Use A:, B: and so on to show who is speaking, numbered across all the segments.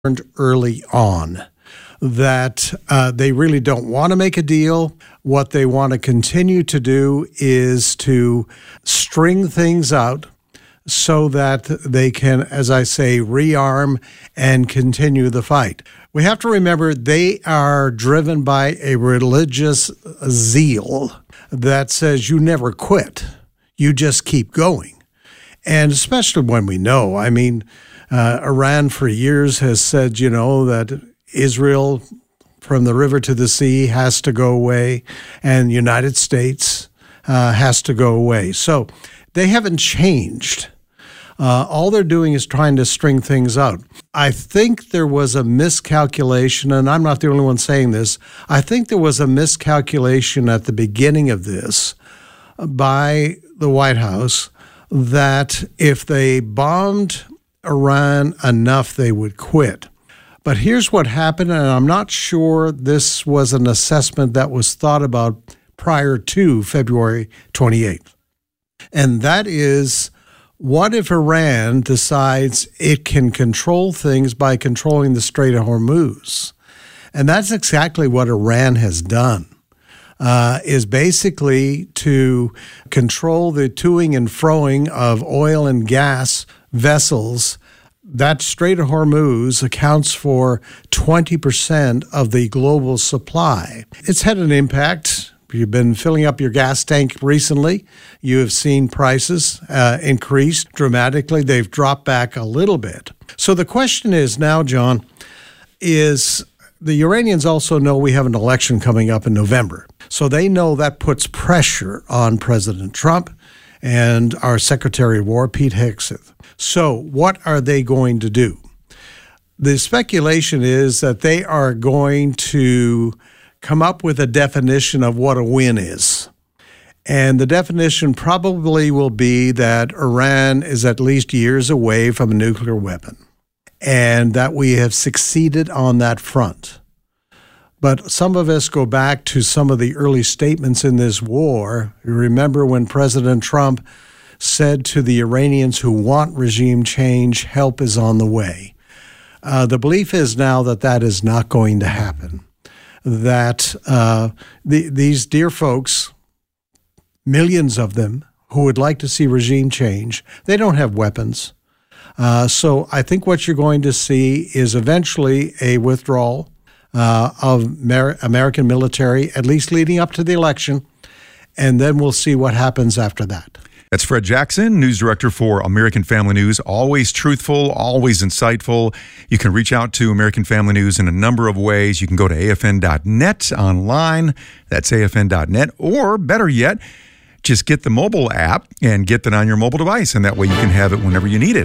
A: early on that they really don't want to make a deal. What they want to continue to do is to string things out so that they can, as I say, rearm and continue the fight. We have to remember they are driven by a religious zeal that says you never quit. You just keep going. And especially when we know, Iran for years has said, that Israel from the river to the sea has to go away, and the United States has to go away. So they haven't changed. All they're doing is trying to string things out. I think there was a miscalculation, and I'm not the only one saying this. I think there was a miscalculation at the beginning of this by the White House that if they bombed Iran enough, they would quit. But here's what happened, and I'm not sure this was an assessment that was thought about prior to February 28th. And that is, what if Iran decides it can control things by controlling the Strait of Hormuz? And that's exactly what Iran has done, is basically to control the toing and froing of oil and gas vessels. That Strait of Hormuz accounts for 20% of the global supply. It's had an impact. You've been filling up your gas tank recently. You have seen prices increase dramatically. They've dropped back a little bit. So the question is now, John, is the Iranians also know we have an election coming up in November. So they know that puts pressure on President Trump and our Secretary of War, Pete Hegseth. So what are they going to do? The speculation is that they are going to come up with a definition of what a win is. And the definition probably will be that Iran is at least years away from a nuclear weapon and that we have succeeded on that front. But some of us go back to some of the early statements in this war. You remember when President Trump said to the Iranians who want regime change, help is on the way. The belief is now that that is not going to happen, that these dear folks, millions of them who would like to see regime change, they don't have weapons. So I think what you're going to see is eventually a withdrawal of American military, at least leading up to the election, and then we'll see what happens after that.
B: That's Fred Jackson, news director for American Family News. Always truthful, always insightful. You can reach out to American Family News in a number of ways. You can go to afn.net online. That's afn.net. Or better yet, just get the mobile app and get that on your mobile device. And that way you can have it whenever you need it.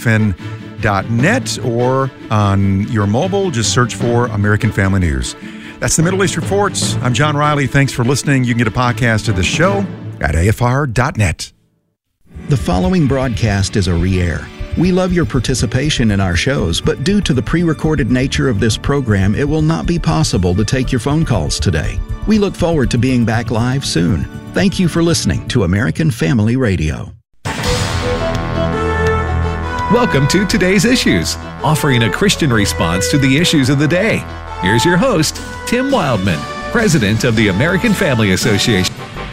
B: afn.net or on your mobile, just search for American Family News. That's the Middle East Reports. I'm John Riley. Thanks for listening. You can get a podcast of the show at afr.net.
C: The following broadcast is a re-air. We love your participation in our shows, but due to the pre-recorded nature of this program, it will not be possible to take your phone calls today. We look forward to being back live soon. Thank you for listening to American Family Radio.
D: Welcome to Today's Issues, offering a Christian response to the issues of the day. Here's your host, Tim Wildman, President of the American Family Association.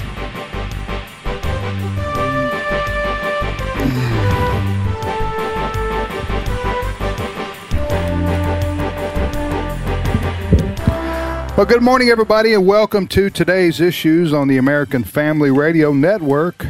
E: Well, good morning, everybody, and welcome to Today's Issues on the American Family Radio Network.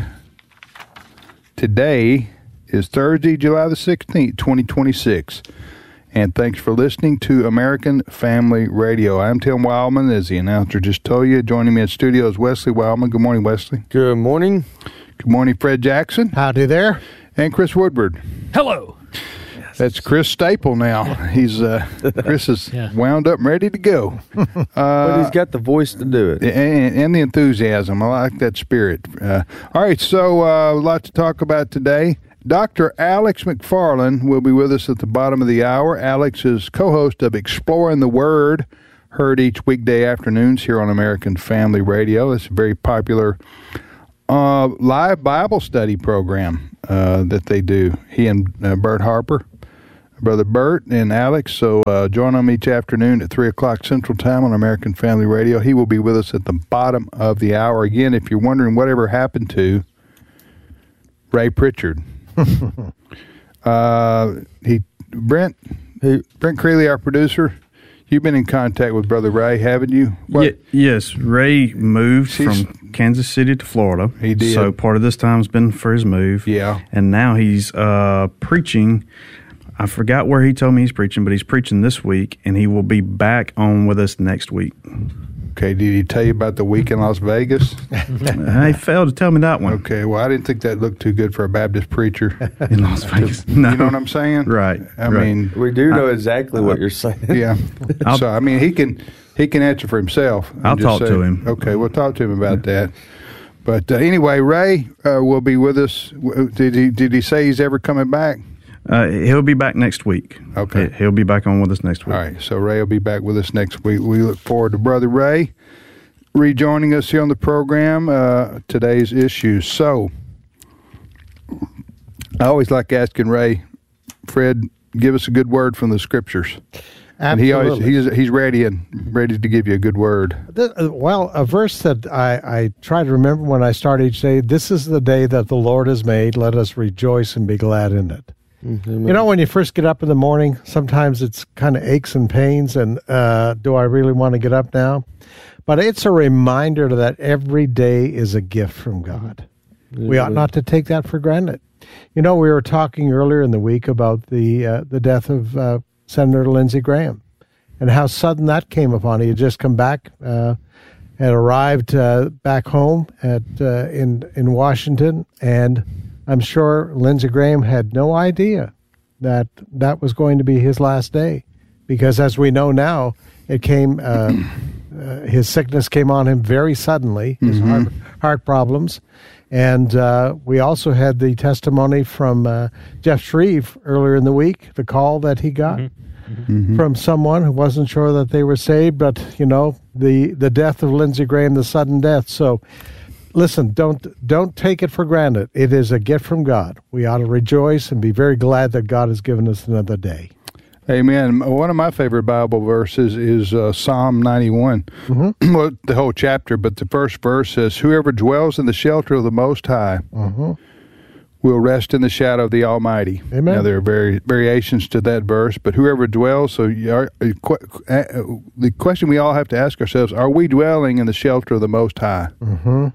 E: Today is Thursday, July the 16th, 2026, and thanks for listening to American Family Radio. I'm Tim Wildman, as the announcer just told you. Joining me in studio is Wesley Wildman. Good morning, Wesley.
F: Good morning.
E: Good morning, Fred Jackson.
A: Howdy there.
E: And Chris Woodward.
F: Hello.
E: That's Chris Staple now. He's Chris is wound up and ready to go.
F: But he's got the voice to do it.
E: And the enthusiasm. I like that spirit. All right, so a lot to talk about today. Dr. Alex McFarland will be with us at the bottom of the hour. Alex is co-host of Exploring the Word, heard each weekday afternoons here on American Family Radio. It's a very popular live Bible study program that they do. He and Bert Harper Brother Bert and Alex. So join them each afternoon at 3 o'clock Central Time on American Family Radio. He will be with us at the bottom of the hour. Again, if you're wondering whatever happened to Ray Pritchard, Brent Creeley, our producer, you've been in contact with Brother Ray, haven't you?
G: Yes, Ray moved from Kansas City to Florida.
E: He did.
G: So part of this time's been for his move.
E: Yeah.
G: And now he's preaching. I forgot where he told me he's preaching, but he's preaching this week, and he will be back on with us next week.
E: Okay, did he tell you about the week in Las Vegas?
G: He failed to tell me that one.
E: Okay, well, I didn't think that looked too good for a Baptist preacher.
G: In Las Vegas. No.
E: You know what I'm saying?
G: Right.
E: I mean,
F: We do know exactly what you're saying.
E: yeah. So, I mean, he can answer for himself.
G: I'll talk to him.
E: Okay, we'll talk to him about that. But anyway, Ray will be with us. Did he say he's ever coming back?
G: He'll be back next week.
E: Okay.
G: He'll be back on with us next week.
E: All right, so Ray will be back with us next week. We look forward to Brother Ray rejoining us here on the program, today's issues. So, I always like asking Ray, Fred, give us a good word from the Scriptures.
A: Absolutely.
E: And he's ready to give you a good word.
A: Well, a verse that I try to remember when I start each day, this is the day that the Lord has made. Let us rejoice and be glad in it. Mm-hmm. You know, when you first get up in the morning, sometimes it's kind of aches and pains, and do I really want to get up now? But it's a reminder that every day is a gift from God. Mm-hmm. We ought not to take that for granted. You know, we were talking earlier in the week about the death of Senator Lindsey Graham and how sudden that came upon. He had just come back, had arrived back home in Washington, and I'm sure Lindsey Graham had no idea that that was going to be his last day, because as we know now, it came. His sickness came on him very suddenly. His heart problems, and we also had the testimony from Jeff Shreve earlier in the week. The call that he got from someone who wasn't sure that they were saved, but you know, the death of Lindsey Graham, the sudden death. So. Listen, don't take it for granted. It is a gift from God. We ought to rejoice and be very glad that God has given us another day.
E: Amen. One of my favorite Bible verses is Psalm 91. Mm-hmm. Well, the whole chapter, but the first verse says, "Whoever dwells in the shelter of the Most High will rest in the shadow of the Almighty."
A: Amen.
E: Now, there are variations to that verse, but whoever dwells, so the question we all have to ask ourselves, are we dwelling in the shelter of the Most High? Mm-hmm.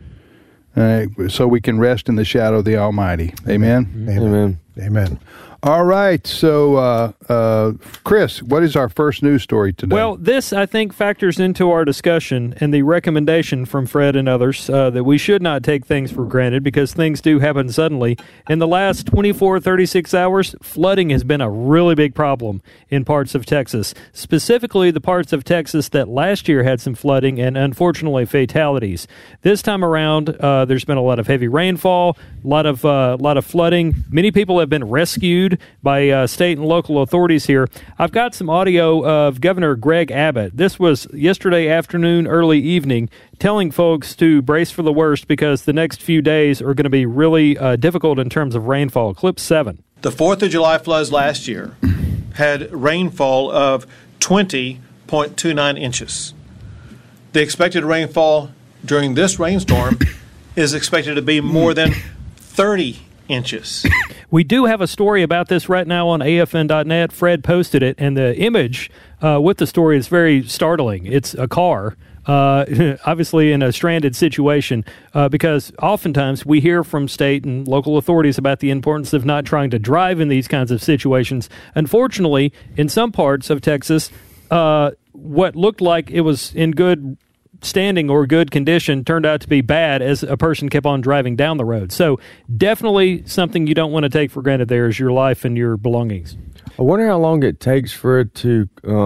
E: So we can rest in the shadow of the Almighty. Amen?
F: Amen.
A: Amen.
E: All right. So, Chris, what is our first news story today?
H: Well, this, I think, factors into our discussion and the recommendation from Fred and others that we should not take things for granted because things do happen suddenly. In the last 24, 36 hours, flooding has been a really big problem in parts of Texas, specifically the parts of Texas that last year had some flooding and, unfortunately, fatalities. This time around, there's been a lot of heavy rainfall, a lot of flooding. Many people have been rescued by state and local authorities here. I've got some audio of Governor Greg Abbott. This was yesterday afternoon, early evening, telling folks to brace for the worst because the next few days are going to be really difficult in terms of rainfall. Clip 7.
I: The 4th of July floods last year had rainfall of 20.29 inches. The expected rainfall during this rainstorm is expected to be more than 30 inches.
H: We do have a story about this right now on AFN.net. Fred posted it, and the image with the story is very startling. It's a car, obviously in a stranded situation, because oftentimes we hear from state and local authorities about the importance of not trying to drive in these kinds of situations. Unfortunately, in some parts of Texas, what looked like it was in good standing or good condition turned out to be bad as a person kept on driving down the road. So definitely something you don't want to take for granted there is your life and your belongings.
F: I wonder how long it takes for it to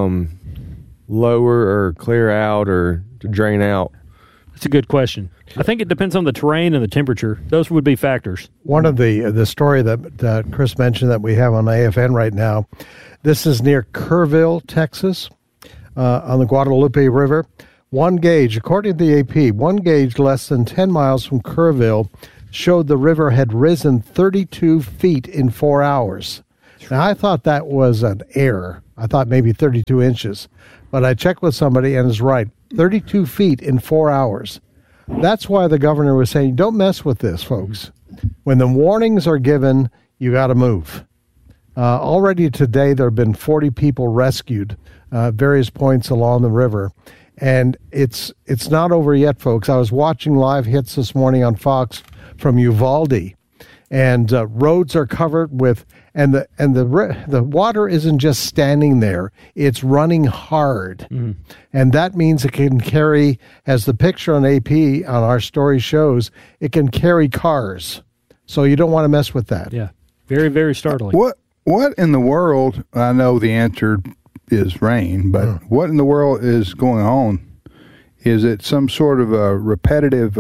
F: lower or clear out or to drain out.
H: That's a good question. I think it depends on the terrain and the temperature. Those would be factors.
A: One of the story that Chris mentioned that we have on AFN right now, this is near Kerrville, Texas, on the Guadalupe River. One gauge, according to the AP, one gauge less than 10 miles from Kerrville showed the river had risen 32 feet in 4 hours. Now, I thought that was an error. I thought maybe 32 inches. But I checked with somebody and is right. 32 feet in 4 hours. That's why the governor was saying, don't mess with this, folks. When the warnings are given, you got to move. Already today, there have been 40 people rescued at various points along the river. And it's not over yet, folks. I was watching live hits this morning on Fox from Uvalde. And roads are covered with, and the water isn't just standing there; it's running hard, and that means it can carry, as the picture on AP on our story shows, it can carry cars. So you don't want to mess with that.
H: Yeah, very, very startling.
E: What in the world? I know the answer is rain, but what in the world is going on? Is it some sort of a repetitive?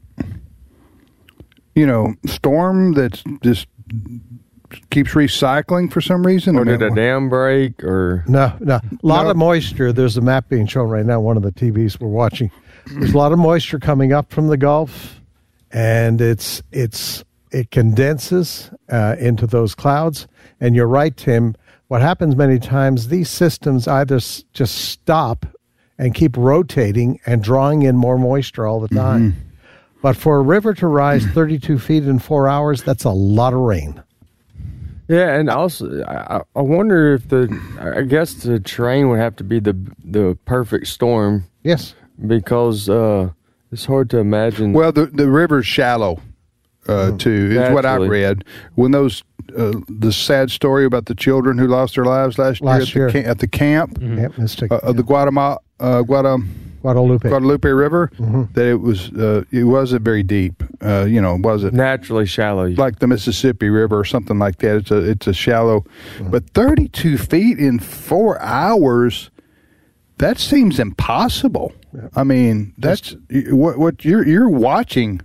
E: Storm that just keeps recycling for some reason?
F: Or did a dam break? Or
A: No. A lot of moisture. There's a map being shown right now, one of the TVs we're watching. There's a lot of moisture coming up from the Gulf, and it condenses into those clouds. And you're right, Tim. What happens many times, these systems either just stop and keep rotating and drawing in more moisture all the time. Mm-hmm. But for a river to rise 32 feet in 4 hours, that's a lot of rain.
F: Yeah, and also, I wonder if I guess the terrain would have to be the perfect storm.
A: Yes.
F: Because it's hard to imagine.
E: Well, the river's shallow, too, is what I read. When the sad story about the children who lost their lives last year at the camp of the Guadalupe River, that it wasn't very deep. It wasn't
F: naturally shallow,
E: like the Mississippi River or something like that. It's a shallow, but 32 feet in 4 hours. That seems impossible. Yeah. I mean, that's what you're watching.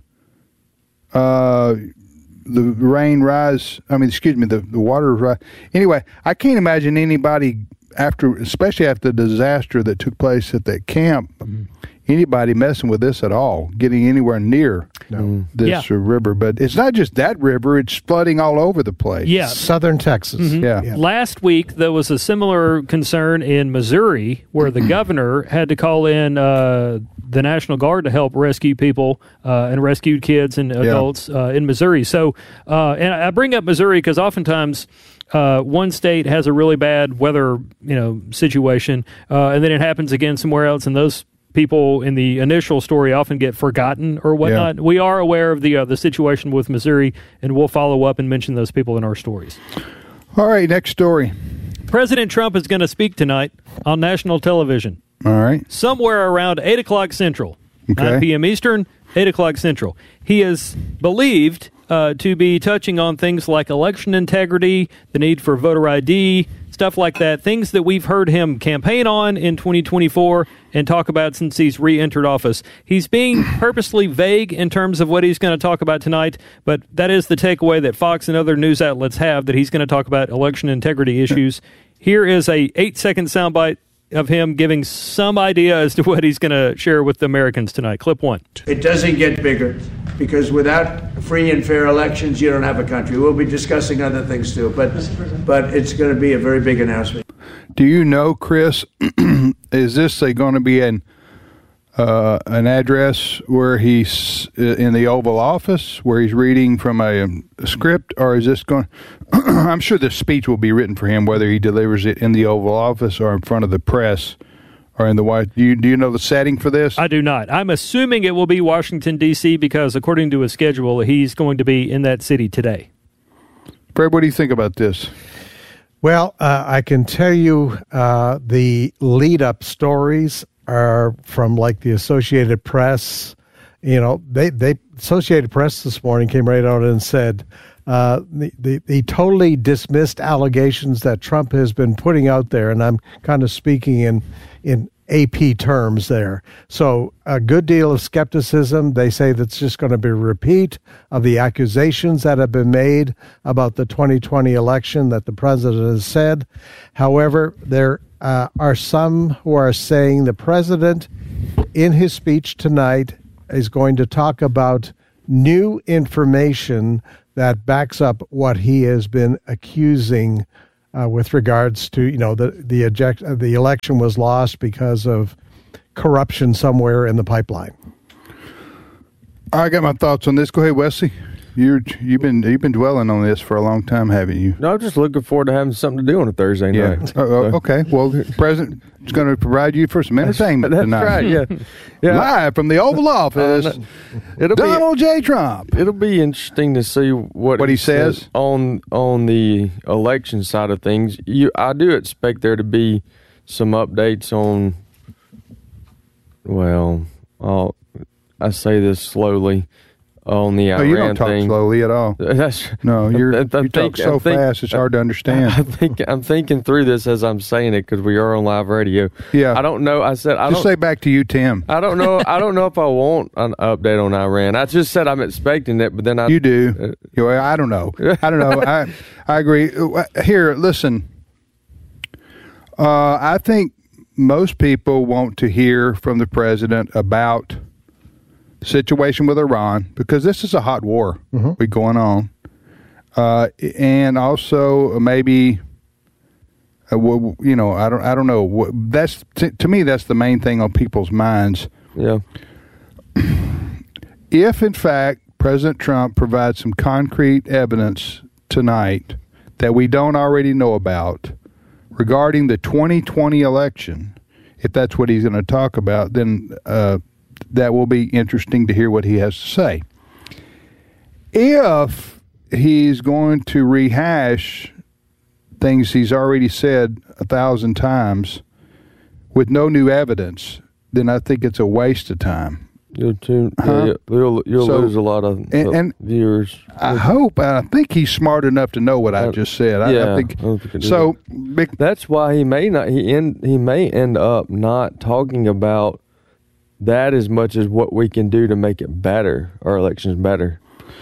E: The rain rise. The water rise. Anyway, I can't imagine anybody especially after the disaster that took place at that camp, anybody messing with this at all, getting anywhere near this river. But it's not just that river; it's flooding all over the place.
H: Yeah,
A: southern Texas.
H: Mm-hmm.
A: Yeah.
H: Last week there was a similar concern in Missouri, where the governor had to call in the National Guard to help rescue people and rescued kids and adults in Missouri. So, and I bring up Missouri because oftentimes one state has a really bad weather, situation, and then it happens again somewhere else, and those people in the initial story often get forgotten or whatnot. Yeah. We are aware of the situation with Missouri, and we'll follow up and mention those people in our stories.
E: All right, next story.
H: President Trump is going to speak tonight on national television.
E: All right.
H: Somewhere around 8 o'clock Central, 9 p.m. Eastern, 8 o'clock Central. He is believed to be touching on things like election integrity, the need for voter ID, stuff like that, things that we've heard him campaign on in 2024 and talk about since he's re-entered office. He's being purposely vague in terms of what he's going to talk about tonight, but that is the takeaway that Fox and other news outlets have, that he's going to talk about election integrity issues. Here is a 8-second soundbite of him giving some idea as to what he's going to share with the Americans tonight. Clip 1.
J: It doesn't get bigger, because without free and fair elections, you don't have a country. We'll be discussing other things too, but it's going to be a very big announcement.
E: Do you know, Chris, is this going to be an address where he's in the Oval Office, where he's reading from a script, or is this going? I'm sure the speech will be written for him, whether he delivers it in the Oval Office or in front of the press or in the White. Do you know the setting for this?
H: I do not. I'm assuming it will be Washington, D.C., because according to his schedule, he's going to be in that city today.
E: Fred, what do you think about this?
A: Well, I can tell you the lead-up stories are from like the Associated Press. They Associated Press this morning came right out and said the totally dismissed allegations that Trump has been putting out there, and I'm kind of speaking in AP terms there. So a good deal of skepticism. They say that's just going to be a repeat of the accusations that have been made about the 2020 election that the president has said. However, there are some who are saying the president, in his speech tonight, is going to talk about new information that backs up what he has been accusing with regards to the election was lost because of corruption somewhere in the pipeline.
E: I got my thoughts on this. Go ahead, Wesley. You've been dwelling on this for a long time, haven't you?
F: No, I'm just looking forward to having something to do on a Thursday night.
E: Okay. Well, the president is going to provide you for some entertainment
F: That's
E: tonight.
F: right. Yeah.
E: Live from the Oval Office, Donald J. Trump.
F: It'll be interesting to see what
E: he says
F: on the election side of things. I do expect there to be some updates on. Well, I say this slowly. On the Iran
E: you don't talk
F: thing.
E: slowly at all. You talk so fast it's hard to understand.
F: I'm thinking through this as I'm saying it because we are on live radio.
E: Yeah,
F: I don't know. Just
E: say back to you, Tim.
F: I don't know. I don't know if I want an update on Iran. I just said I'm expecting it, but then
E: you do. I don't know. I agree. Here, listen. I think most people want to hear from the president about situation with Iran because this is a hot war going on, and also maybe I don't know. That's to me that's the main thing on people's minds.
F: Yeah.
E: If in fact President Trump provides some concrete evidence tonight that we don't already know about regarding the 2020 election, if that's what he's going to talk about, then that will be interesting to hear what he has to say. If he's going to rehash things he's already said 1,000 times with no new evidence, then I think it's a waste of time.
F: You'll lose a lot of viewers.
E: I think he's smart enough to know what I just said. I think so.
F: That's why he may not. He may end up not talking about that as much as what we can do to make it better, our elections better.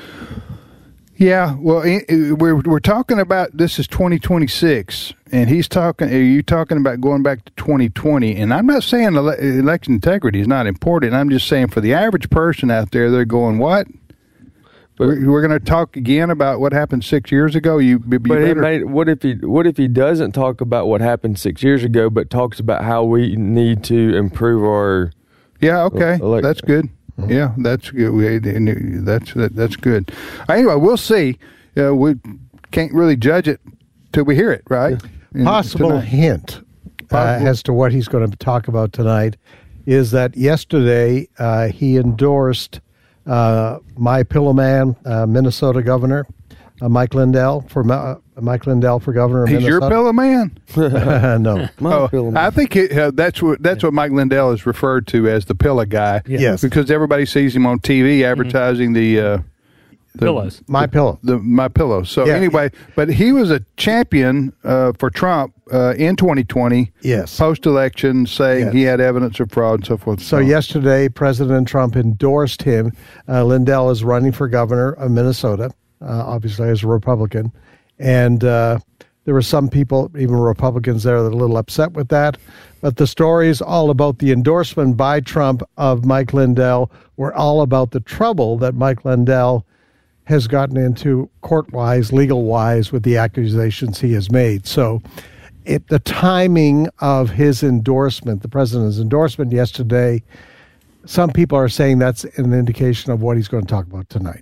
E: Yeah, well, we're talking about this is 2026, and he's talking. Are you talking about going back to 2020? And I'm not saying election integrity is not important. I'm just saying for the average person out there, they're going, "What? We're going to talk again about what happened 6 years ago?"
F: What if he doesn't talk about what happened 6 years ago, but talks about how we need to improve our?
E: Yeah, okay, that's good. Yeah, that's good. That's good. Anyway, we'll see. We can't really judge it till we hear it, right?
A: Possible hint as to what he's going to talk about tonight is that yesterday he endorsed My Pillow Man, Minnesota governor, Mike Lindell for governor of Minnesota.
E: He's your pillow man?
A: No.
E: I think that's what Mike Lindell is referred to as the pillow guy.
A: Yes.
E: Because everybody sees him on TV advertising the
H: pillows.
A: My Pillow.
E: My Pillow. So anyway, but he was a champion for Trump in 2020.
A: Yes.
E: Post-election, saying he had evidence of fraud and so forth.
A: So yesterday, President Trump endorsed him. Lindell is running for governor of Minnesota, obviously as a Republican. And there were some people, even Republicans there, that are a little upset with that. But the story is all about the endorsement by Trump of Mike Lindell. We're all about the trouble that Mike Lindell has gotten into court-wise, legal-wise, with the accusations he has made. So the timing of his endorsement, the president's endorsement yesterday, some people are saying that's an indication of what he's going to talk about tonight.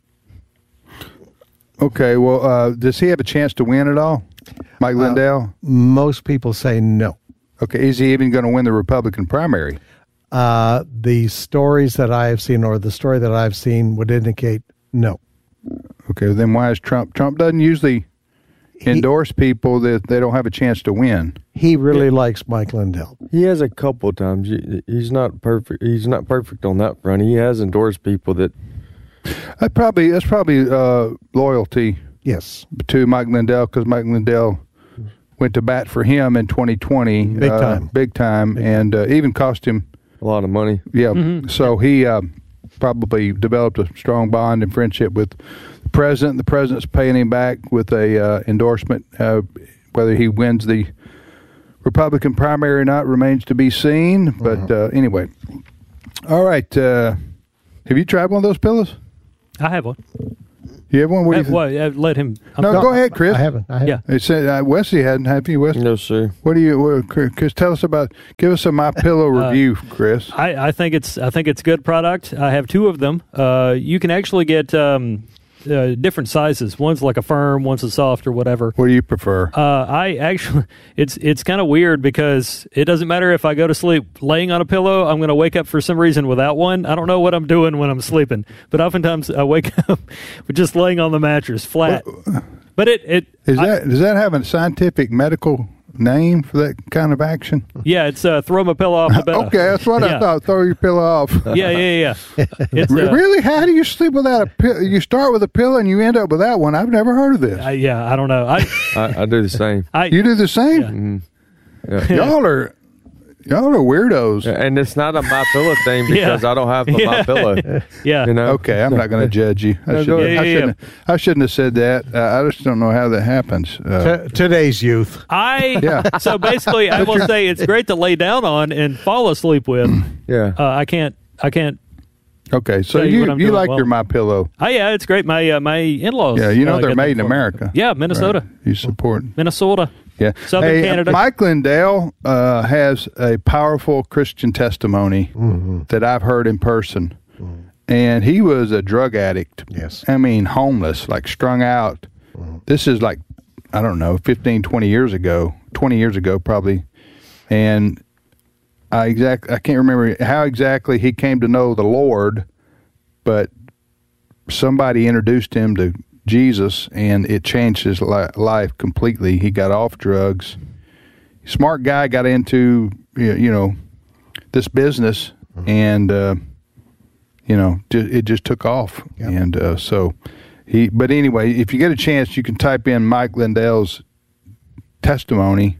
E: Okay, well, does he have a chance to win at all, Mike Lindell?
A: Most people say no.
E: Okay, is he even going to win the Republican primary?
A: The stories that I have seen, or the story that I've seen, would indicate no.
E: Okay, then why is Trump doesn't usually endorse people that they don't have a chance to win?
A: He really likes Mike Lindell.
F: He has a couple of times. He's not perfect. He's not perfect on that front. He has endorsed people that.
E: That's probably loyalty.
A: Yes,
E: to Mike Lindell, because Mike Lindell went to bat for him in 2020, big time, and even cost him
F: a lot of money.
E: Yeah, so he probably developed a strong bond and friendship with the president. The president's paying him back with a endorsement. Whether he wins the Republican primary or not remains to be seen. But anyway, all right. Have you tried one of those pillows?
H: I have one.
E: You have one? What do you think?
H: Well, let him.
E: No, go ahead, Chris.
A: I haven't.
H: Yeah.
E: It said Wesley hadn't. Have you, Wesley?
F: No, sir.
E: What do you, Chris? Tell us about. Give us a My Pillow review, Chris.
H: I think it's good product. I have two of them. You can actually get different sizes. One's like a firm, one's a soft, or whatever.
E: What do you prefer?
H: I actually, it's kind of weird because it doesn't matter if I go to sleep laying on a pillow. I'm going to wake up for some reason without one. I don't know what I'm doing when I'm sleeping, but oftentimes I wake up with just laying on the mattress flat. But
E: does that have a scientific medical name for that kind of action?
H: Yeah, it's throw my pillow off the bed.
E: Okay, that's what I thought. Throw your pillow off.
H: Yeah. It's,
E: really? How do you sleep without a pillow? You start with a pillow and you end up without one. I've never heard of this.
H: I don't know.
F: I do the same.
E: You do the same?
F: Yeah. Mm-hmm. Yeah.
E: Y'all are weirdos.
F: And it's not a My Pillow thing because I don't have a My Pillow.
H: Yeah.
F: You know?
E: Okay, I'm not going to judge you. I shouldn't have said that. I just don't know how that happens.
A: Today's youth.
H: So basically, I will say it's great to lay down on and fall asleep with.
F: Yeah.
H: I can't.
E: Okay, so you like your My Pillow?
H: Oh yeah, it's great. My in-laws.
E: Yeah, they're made in America.
H: Yeah, Minnesota.
E: Right. You support
H: Minnesota.
E: Yeah,
H: Southern Canada.
E: Mike Lindell has a powerful Christian testimony that I've heard in person, and he was a drug addict.
A: Yes,
E: I mean homeless, like strung out. This is like, I don't know, 15, 20 years ago probably, and I can't remember how exactly he came to know the Lord, but somebody introduced him to Jesus, and it changed his life completely. He got off drugs. Smart guy, got into this business, and it just took off. Yep. And so he. But anyway, if you get a chance, you can type in Mike Lindell's testimony.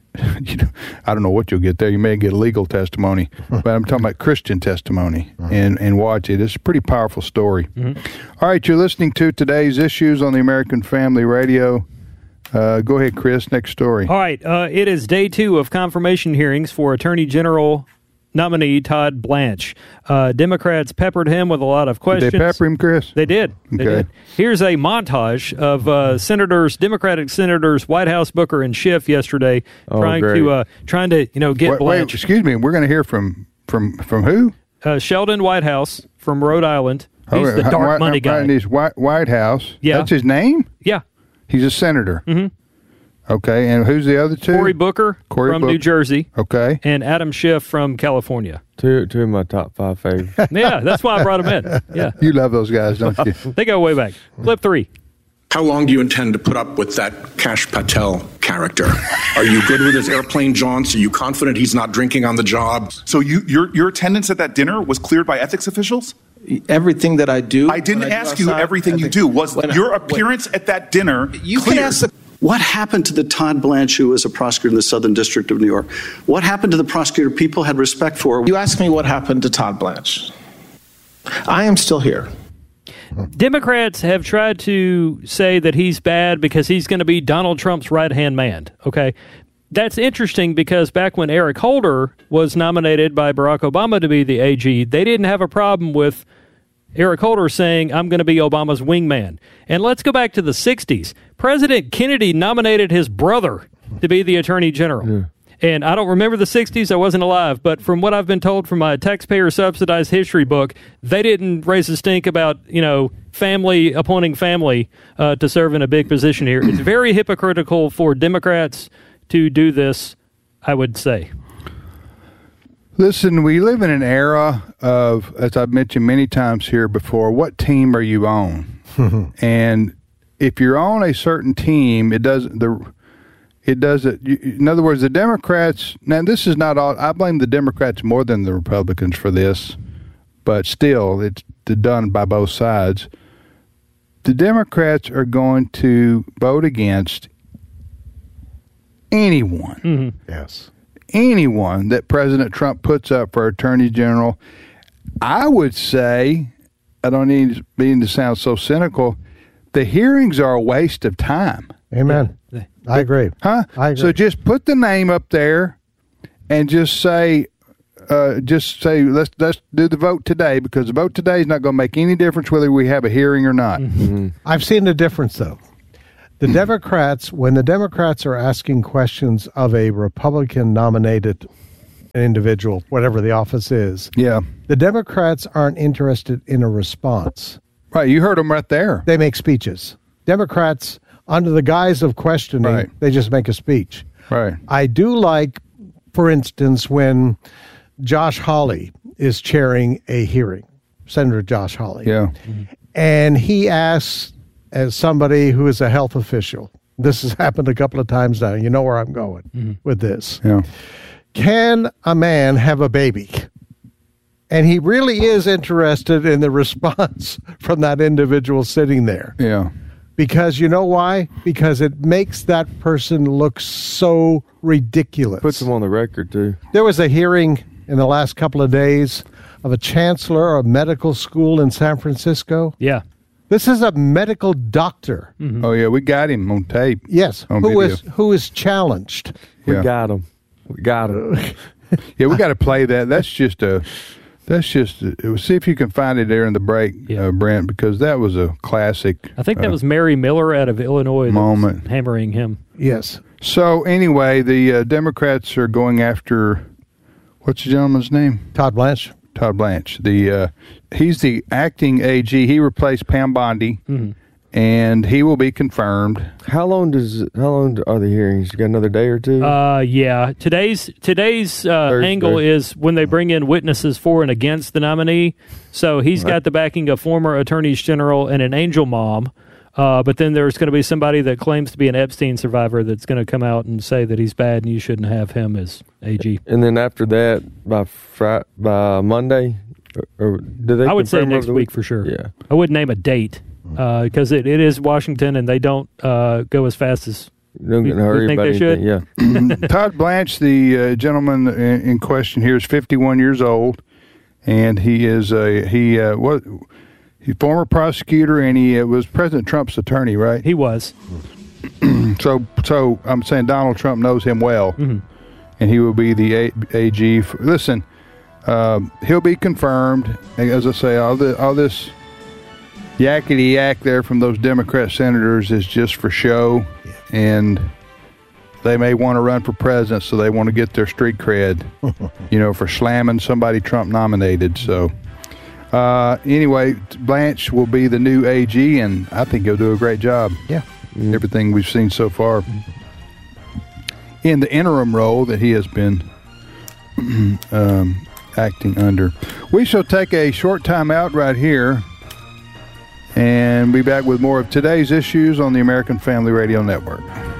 E: I don't know what you'll get there. You may get legal testimony, but I'm talking about Christian testimony, and watch it. It's a pretty powerful story. All right, you're listening to Today's Issues on the American Family Radio. Go ahead, Chris. Next story.
H: All right. It is day 2 of confirmation hearings for Attorney General nominee Todd Blanche. Democrats peppered him with a lot of questions.
E: Did they pepper him, Chris?
H: They did. They did. Here's a montage of Democratic Senators Whitehouse, Booker, and Schiff yesterday trying to get Blanche.
E: Wait, excuse me. We're going to hear from who?
H: Sheldon Whitehouse from Rhode Island. He's the dark money guy.
E: He's White House.
H: Yeah.
E: That's his name?
H: Yeah.
E: He's a senator.
H: Mm-hmm.
E: Okay, and who's the other two?
H: Cory Booker from New Jersey.
E: Okay.
H: And Adam Schiff from California.
F: Two of my top 5 favorites.
H: Yeah, that's why I brought them in. Yeah.
E: You love those guys, don't you?
H: They go way back. Clip 3.
K: How long do you intend to put up with that Kash Patel character? Are you good with his airplane jaunts? Are you confident he's not drinking on the job?
L: So your attendance at that dinner was cleared by ethics officials?
M: Everything that I do.
L: I didn't ask you everything you do. Was your appearance at that dinner clear?
M: What happened to the Todd Blanche who was a prosecutor in the Southern District of New York? What happened to the prosecutor people had respect for?
I: You asked me what happened to Todd Blanche. I am still here.
H: Democrats have tried to say that he's bad because he's going to be Donald Trump's right-hand man, okay? That's interesting because back when Eric Holder was nominated by Barack Obama to be the AG, they didn't have a problem with Eric Holder saying, I'm going to be Obama's wingman. And let's go back to the 60s. President Kennedy nominated his brother to be the Attorney General. Yeah. And I don't remember the 60s. I wasn't alive. But from what I've been told from my taxpayer-subsidized history book, they didn't raise a stink about, family appointing family to serve in a big position here. It's very hypocritical for Democrats to do this, I would say.
E: Listen, we live in an era of, as I've mentioned many times here before, what team are you on? And if you're on a certain team, in other words, the Democrats, now this is not all, I blame the Democrats more than the Republicans for this, but still, it's done by both sides. The Democrats are going to vote against anyone.
A: Mm-hmm. Yes.
E: Anyone that President Trump puts up for Attorney General. I would say, I don't need to sound so cynical, the hearings are a waste of time.
A: Amen. I agree.
E: Huh?
A: I agree.
E: So just put the name up there and just say, just say let's do the vote today, because the vote today is not going to make any difference whether we have a hearing or not.
A: Mm-hmm. I've seen the difference, though. The Democrats, when the Democrats are asking questions of a Republican-nominated individual, whatever the office is, the Democrats aren't interested in a response.
E: Right, you heard them right there.
A: They make speeches. Democrats, under the guise of questioning, they just make a speech.
E: Right.
A: I do like, for instance, when Josh Hawley is chairing a hearing, Senator Josh Hawley.
E: Yeah.
A: And he asks, as somebody who is a health official, this has happened a couple of times now, you know where I'm going with this.
E: Yeah.
A: Can a man have a baby? And he really is interested in the response from that individual sitting there.
E: Yeah.
A: Because you know why? Because it makes that person look so ridiculous.
F: Puts them on the record, too.
A: There was a hearing in the last couple of days of a chancellor of a medical school in San Francisco.
H: Yeah.
A: This is a medical doctor.
H: Mm-hmm.
E: Oh, yeah, we got him on tape.
A: Yes,
E: on
A: who is challenged.
F: We got him.
E: Yeah, we got to play that. That's just see if you can find it there in the break, Brent, because that was a classic.
H: I think that was Mary Miller out of Illinois
E: moment
H: hammering him.
A: Yes.
E: So anyway, the Democrats are going after, what's the gentleman's name?
A: Todd Blanche.
E: Todd Blanche. He's the acting AG. He replaced Pam Bondi, and he will be confirmed.
F: How long are the hearings? You got another day or two?
H: Yeah. Today's angle is when they bring in witnesses for and against the nominee. So he's got the backing of former attorneys general and an angel mom. But then there's going to be somebody that claims to be an Epstein survivor that's going to come out and say that he's bad and you shouldn't have him as AG.
F: And then after that, by Monday, or do they?
H: I would say next week for sure.
F: Yeah,
H: I wouldn't name a date because it is Washington and they don't go as fast as
F: don't get in a hurry
H: think they should.
F: Yeah.
E: Todd Blanche, the gentleman in question here, is 51 years old, and he is he's former prosecutor, and he was President Trump's attorney, right?
H: He was.
E: So I'm saying Donald Trump knows him well, and he will be the AG. Listen, he'll be confirmed. As I say, all this yakety yak there from those Democrat senators is just for show, and they may want to run for president, so they want to get their street cred, for slamming somebody Trump nominated. So. Anyway, Blanche will be the new AG, and I think he'll do a great job.
A: Yeah.
E: Everything we've seen so far. In the interim role that he has been acting under. We shall take a short time out right here and be back with more of today's issues on the American Family Radio Network.